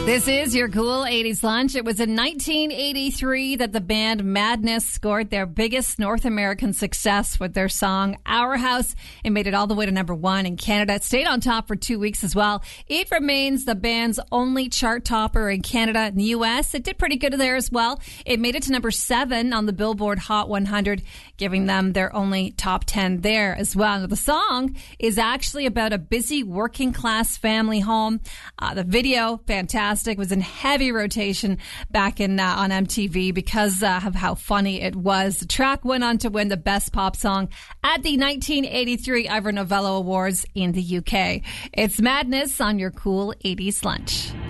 This is your cool 80s lunch. It was in 1983 that the band Madness scored their biggest North American success with their song Our House. It made it all the way to number 1 in Canada. It stayed on top for 2 weeks as well. It remains the band's only chart topper in Canada. In the U.S., it did pretty good there as well. It made it to number 7 on the Billboard Hot 100, giving them their only top 10 there as well. Now, the song is actually about a busy working class family home. The video, fantastic. Was in heavy rotation back in on MTV because of how funny it was. The track went on to win the Best Pop Song at the 1983 Ivor Novello Awards in the UK. It's Madness on your cool 80s lunch.